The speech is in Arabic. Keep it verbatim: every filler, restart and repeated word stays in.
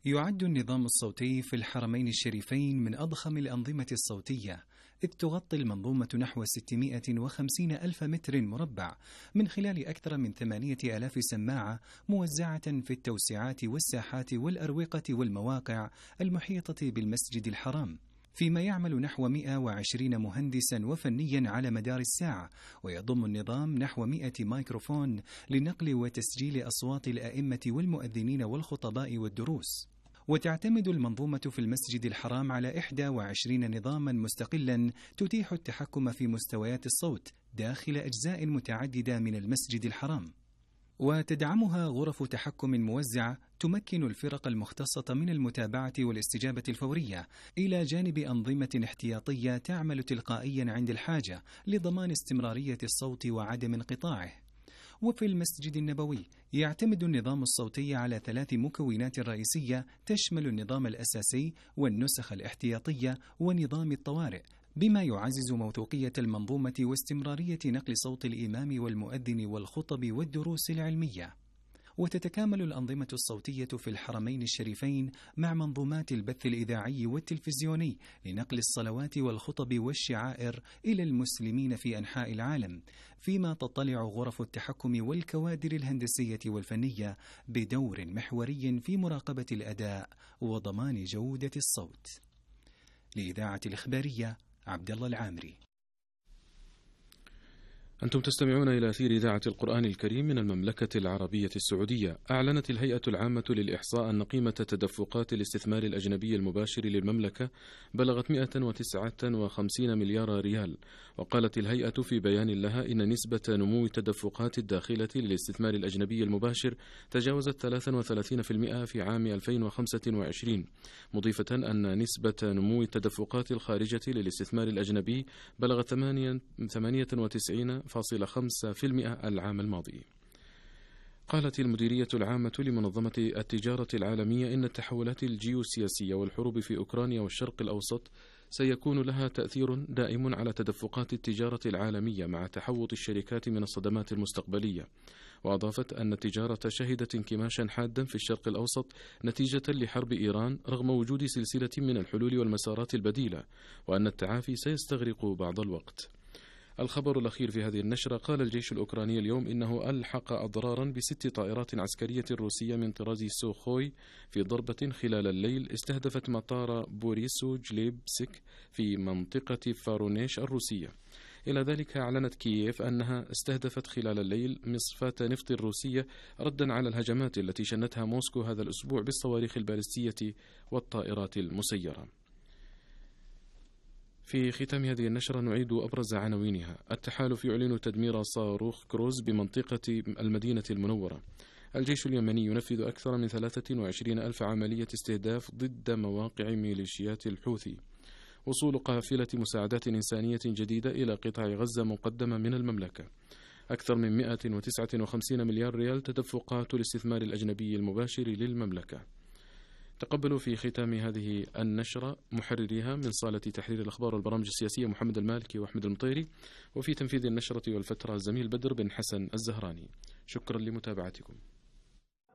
يعد النظام الصوتي في الحرمين الشريفين من أضخم الأنظمة الصوتية، إذ تغطي المنظومة نحو ستمائة وخمسين ألف متر مربع من خلال أكثر من ثمانية آلاف سماعة موزعة في التوسعات والساحات والأروقة والمواقع المحيطة بالمسجد الحرام، فيما يعمل نحو مئة وعشرين مهندسا وفنيا على مدار الساعة. ويضم النظام نحو مئة ميكروفون لنقل وتسجيل أصوات الأئمة والمؤذنين والخطباء والدروس. وتعتمد المنظومة في المسجد الحرام على إحدى وعشرين نظاما مستقلا تتيح التحكم في مستويات الصوت داخل أجزاء متعددة من المسجد الحرام، وتدعمها غرف تحكم موزعة تمكن الفرق المختصة من المتابعة والاستجابة الفورية، إلى جانب أنظمة احتياطية تعمل تلقائيا عند الحاجة لضمان استمرارية الصوت وعدم انقطاعه. وفي المسجد النبوي يعتمد النظام الصوتي على ثلاث مكونات رئيسية تشمل النظام الأساسي والنسخ الاحتياطية ونظام الطوارئ، بما يعزز موثوقية المنظومة واستمرارية نقل صوت الإمام والمؤذن والخطب والدروس العلمية. وتتكامل الأنظمة الصوتية في الحرمين الشريفين مع منظومات البث الإذاعي والتلفزيوني لنقل الصلوات والخطب والشعائر إلى المسلمين في أنحاء العالم، فيما تطلع غرف التحكم والكوادر الهندسية والفنية بدور محوري في مراقبة الأداء وضمان جودة الصوت. لإذاعة الإخبارية عبد الله العامري. أنتم تستمعون إلى أثير إذاعة القرآن الكريم من المملكة العربية السعودية. أعلنت الهيئة العامة للإحصاء أن قيمة تدفقات الاستثمار الأجنبي المباشر للمملكة بلغت مئة وتسعة وخمسين مليار ريال. وقالت الهيئة في بيان لها إن نسبة نمو التدفقات الداخلة للاستثمار الأجنبي المباشر تجاوزت ثلاثة وثلاثين بالمئة في عام ألفين وخمسة وعشرين، مضيفة أن نسبة نمو التدفقات الخارجة للاستثمار الأجنبي بلغت ثمانية وتسعين فاصلة خمسة بالمئة العام الماضي. قالت المديرية العامة لمنظمة التجارة العالمية إن التحولات الجيوسياسية والحروب في أوكرانيا والشرق الأوسط سيكون لها تأثير دائم على تدفقات التجارة العالمية مع تحوط الشركات من الصدمات المستقبلية. وأضافت أن التجارة شهدت انكماشا حادا في الشرق الأوسط نتيجة لحرب إيران رغم وجود سلسلة من الحلول والمسارات البديلة، وأن التعافي سيستغرق بعض الوقت. الخبر الأخير في هذه النشرة: قال الجيش الأوكراني اليوم إنه ألحق أضرارا بست طائرات عسكرية روسية من طراز سوخوي في ضربة خلال الليل استهدفت مطار بوريسو جليبسك في منطقة فارونيش الروسية. إلى ذلك أعلنت كييف أنها استهدفت خلال الليل مصفاة نفط روسية ردا على الهجمات التي شنتها موسكو هذا الأسبوع بالصواريخ البالستية والطائرات المسيرة. في ختام هذه النشرة نعيد أبرز عناوينها. التحالف يعلن تدمير صاروخ كروز بمنطقة المدينة المنورة. الجيش اليمني ينفذ أكثر من ثلاثة وعشرين ألف عملية استهداف ضد مواقع ميليشيات الحوثي. وصول قافلة مساعدات إنسانية جديدة إلى قطاع غزة مقدمة من المملكة. أكثر من مئة وتسعة وخمسين مليار ريال تدفقات الاستثمار الأجنبي المباشر للمملكة. تقبلوا في ختام هذه النشرة محرريها من صالة تحرير الأخبار والبرامج السياسية محمد المالكي وأحمد المطيري، وفي تنفيذ النشرة والفترة الزميل بدر بن حسن الزهراني. شكرا لمتابعتكم.